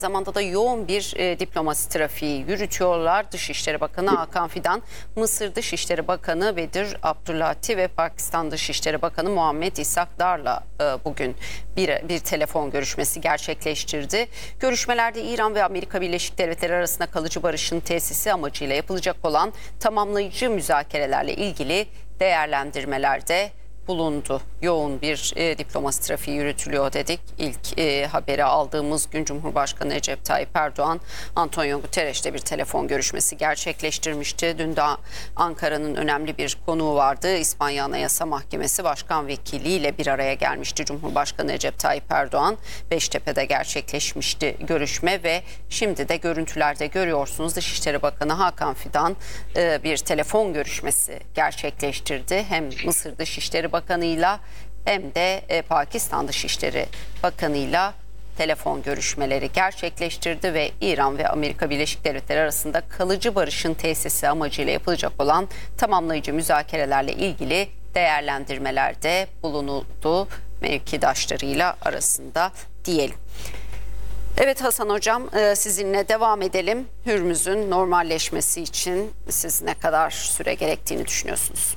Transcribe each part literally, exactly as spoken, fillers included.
Zamanda da yoğun bir e, diplomasi trafiği yürütüyorlar. Dışişleri Bakanı Hakan Fidan, Mısır Dışişleri Bakanı Bedir Abdülati ve Pakistan Dışişleri Bakanı Muhammed İshak Dar'la e, bugün bir, bir telefon görüşmesi gerçekleştirdi. Görüşmelerde İran ve Amerika Birleşik Devletleri arasında kalıcı barışın tesisi amacıyla yapılacak olan tamamlayıcı müzakerelerle ilgili değerlendirmelerde bulundu. Yoğun bir e, diplomasi trafiği yürütülüyor dedik. İlk e, haberi aldığımız gün Cumhurbaşkanı Recep Tayyip Erdoğan, Antonio Guterres'le bir telefon görüşmesi gerçekleştirmişti. Dün de Ankara'nın önemli bir konuğu vardı. İspanya Anayasa Mahkemesi Başkan Vekili ile bir araya gelmişti Cumhurbaşkanı Recep Tayyip Erdoğan. Beştepe'de gerçekleşmişti görüşme ve şimdi de görüntülerde görüyorsunuz Dışişleri Bakanı Hakan Fidan e, bir telefon görüşmesi gerçekleştirdi. Hem Mısır Dışişleri Bakanı'yla hem de e, Pakistan Dışişleri Bakanı'yla telefon görüşmeleri gerçekleştirdi ve İran ve Amerika Birleşik Devletleri arasında kalıcı barışın tesisi amacıyla yapılacak olan tamamlayıcı müzakerelerle ilgili değerlendirmelerde bulunuldu mevkidaşlarıyla arasında diyelim. Evet Hasan Hocam, sizinle devam edelim. Hürmüz'ün normalleşmesi için siz ne kadar süre gerektiğini düşünüyorsunuz?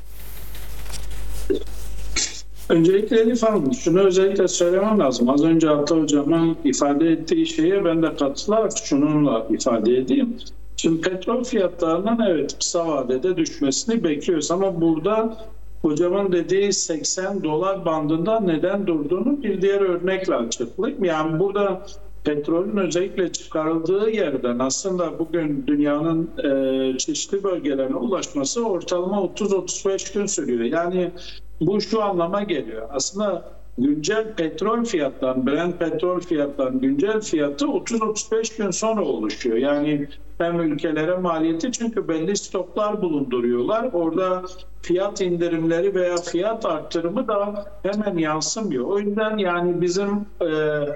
Öncelikle Elif Hanım, şunu özellikle söylemem lazım. Az önce Ata Hocam'ın ifade ettiği şeye ben de katılarak şununla ifade edeyim. Şimdi petrol fiyatlarının evet kısa vadede düşmesini bekliyoruz ama burada hocamın dediği seksen dolar bandında neden durduğunu bir diğer örnekle açıklayayım. Yani burada petrolün özellikle çıkarıldığı yerden aslında bugün dünyanın e, çeşitli bölgelerine ulaşması ortalama otuz otuz beş gün sürüyor. Yani bu şu anlama geliyor. Aslında güncel petrol fiyatlarının, Brent petrol fiyatlarının güncel fiyatı otuz otuz beş gün sonra oluşuyor. Yani hem ülkelere maliyeti çünkü belli stoklar bulunduruyorlar. Orada fiyat indirimleri veya fiyat arttırımı da hemen yansımıyor. O yüzden yani bizim e,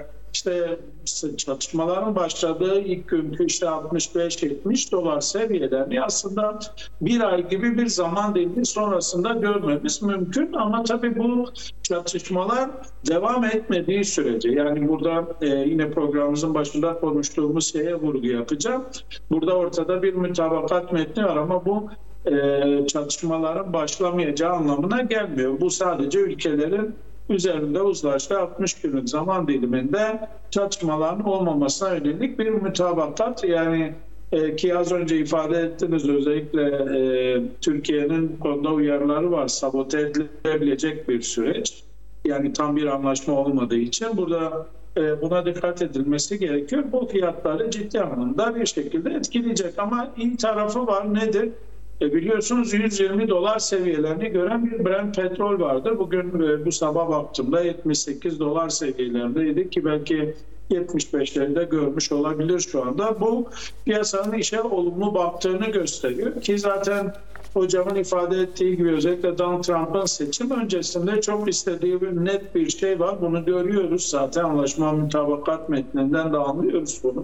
işte çatışmaların başladığı ilk günkü işte altmış beş yetmiş dolar seviyelerini aslında bir ay gibi bir zaman dilimi sonrasında görmemiz mümkün ama tabii bu çatışmalar devam etmediği sürece yani burada e, yine programımızın başında konuştuğumuz şeye vurgu yapacağım. Burada ortada bir mütabakat metni var ama bu e, çatışmaların başlamayacağı anlamına gelmiyor. Bu sadece ülkelerin üzerinde uzlaştığı altmış günlük zaman diliminde çatışmaların olmamasına yönelik bir mütabakat. Yani e, ki az önce ifade ettiniz özellikle e, Türkiye'nin konuda uyarıları var. Sabote edilebilecek bir süreç. Yani tam bir anlaşma olmadığı için burada e, buna dikkat edilmesi gerekiyor. Bu fiyatları ciddi anlamda bir şekilde etkileyecek ama iyi tarafı var. Nedir? E biliyorsunuz yüz yirmi dolar seviyelerini gören bir Brent petrol vardı. Bugün e, bu sabah baktığımda yetmiş sekiz dolar seviyelerindeydi ki belki yetmiş beşleri de görmüş olabilir şu anda. Bu piyasanın işe olumlu baktığını gösteriyor ki zaten hocamın ifade ettiği gibi özellikle Donald Trump'ın seçim öncesinde çok istediği bir net bir şey var. Bunu görüyoruz zaten anlaşma mutabakat metninden de anlıyoruz bunu.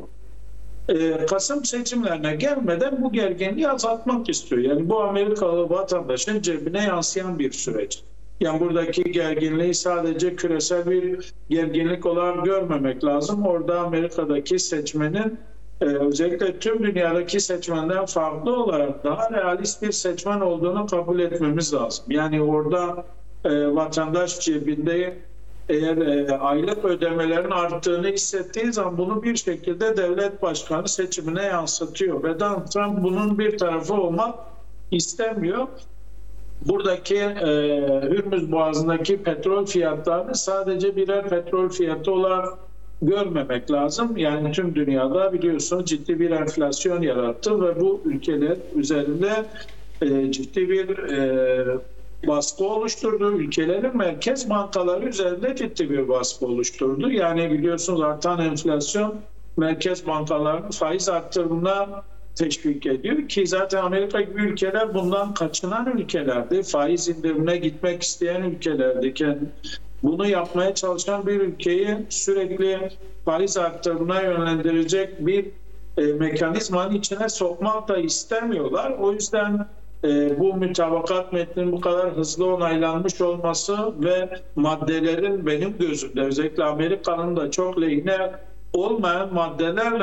Kasım seçimlerine gelmeden bu gerginliği azaltmak istiyor. Yani bu Amerikalı vatandaşın cebine yansıyan bir süreç. Yani buradaki gerginliği sadece küresel bir gerginlik olarak görmemek lazım. Orada Amerika'daki seçmenin özellikle tüm dünyadaki seçmenden farklı olarak daha realist bir seçmen olduğunu kabul etmemiz lazım. Yani orada vatandaş cebinde eğer e, aylık ödemelerin arttığını hissettiği zaman bunu bir şekilde devlet başkanı seçimine yansıtıyor. Ve Donald Trump bunun bir tarafı olmak istemiyor. Buradaki e, Hürmüz Boğazı'ndaki petrol fiyatlarını sadece birer petrol fiyatı olarak görmemek lazım. Yani tüm dünyada biliyorsunuz ciddi bir enflasyon yarattı ve bu ülkeler üzerinde e, ciddi bir e, baskı oluşturdu. Ülkelerin merkez bankaları üzerinde ciddi bir baskı oluşturdu. Yani biliyorsunuz artan enflasyon merkez bankalarının faiz arttırımına teşvik ediyor ki zaten Amerika gibi ülkeler bundan kaçınan ülkelerdi. Faiz indirimine gitmek isteyen ülkelerdi. Bunu yapmaya çalışan bir ülkeyi sürekli faiz arttırımına yönlendirecek bir e, mekanizmanın içine sokmak da istemiyorlar. O yüzden bu mütabakat metninin bu kadar hızlı onaylanmış olması ve maddelerin benim gözümde özellikle Amerika'nın da çok lehine olmayan maddelerle